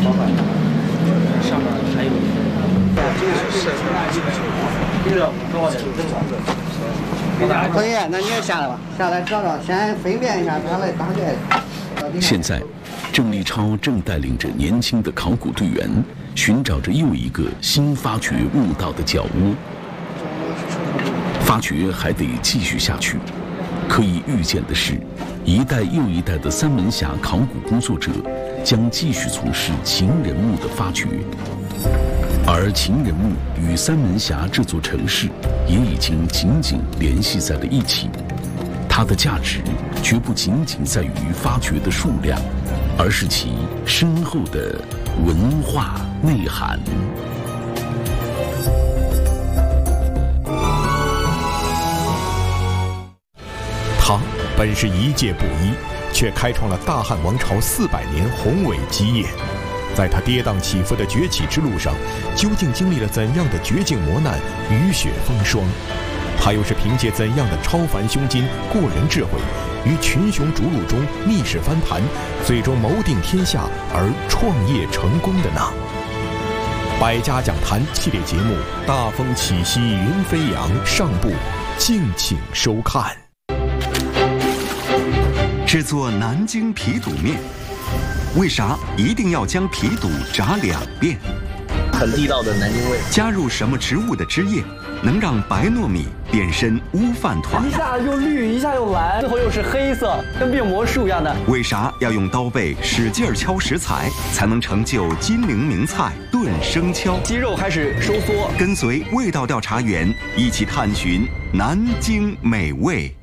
包饭上面还有同学，那你也下来吧，下来找找，先分辨一下他的大概。 现在，郑立超正带领着年轻的考古队员，寻找着又一个新发掘墓道的角窝。发掘还得继续下去。可以预见的是，一代又一代的三门峡考古工作者将继续从事秦人墓的发掘，而秦人墓与三门峡这座城市也已经紧紧联系在了一起。它的价值绝不仅仅在于发掘的数量，而是其深厚的文化内涵。 它本是一介布衣，却开创了大汉王朝400年宏伟基业。在他跌宕起伏的崛起之路上，究竟经历了怎样的绝境磨难、雨雪风霜？他又是凭借怎样的超凡胸襟、过人智慧，于群雄逐鹿中逆势翻盘，最终谋定天下而创业成功的呢？百家讲坛系列节目《大风起兮云飞扬》上部，敬请收看。 制作南京皮肚面，为啥一定要将皮肚炸2遍？ 很地道的南京味。 加入什么植物的汁液，能让白糯米变身乌饭团？ 一下又绿，一下又蓝，最后又是黑色，跟变魔术一样的。 为啥要用刀背使劲敲食材，才能成就金陵名菜炖生敲？ 肌肉开始收缩。 跟随味道调查员一起探寻南京美味。